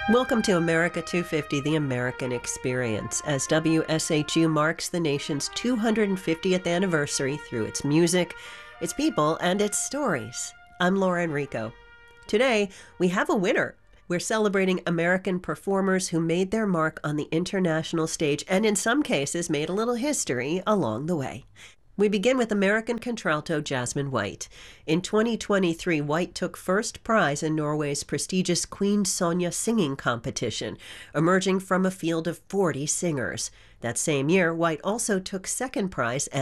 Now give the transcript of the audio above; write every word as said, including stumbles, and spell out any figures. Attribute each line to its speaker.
Speaker 1: Welcome to America two fifty, the American Experience, as W S H U marks the nation's two hundred fiftieth anniversary through its music, its people, and its stories. I'm Laura Enrico. Today, we have a winner. We're celebrating American performers who made their mark on the international stage and in some cases made a little history along the way. We begin with American contralto Jasmine White. In twenty twenty-three, White took first prize in Norway's prestigious Queen Sonja singing competition, emerging from a field of forty singers. That same year, White also took second prize